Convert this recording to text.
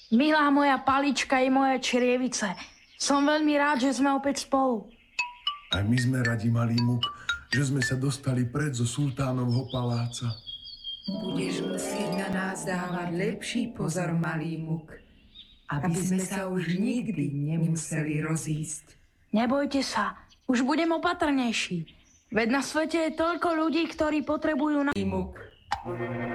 Milá moja palička i moje črievice, som veľmi rád, že sme opäť spolu. Aj my sme radi, malý Muk, že sme sa dostali preč zo sultánovho paláca. Budeš musieť na nás dávať lepší pozor, malý Muk, aby sme sa už nikdy nemuseli rozísť. Nebojte sa, už budem opatrnejší. Veď na svete je toľko ľudí, ktorí potrebujú Muk,